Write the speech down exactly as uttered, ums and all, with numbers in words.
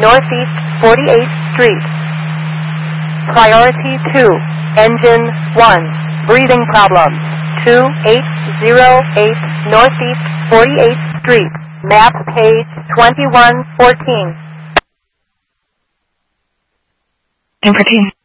Northeast forty-eighth Street. Priority two, engine one, breathing problems, two eight zero eight Northeast forty-eighth Street, map page twenty-one fourteen. Number two.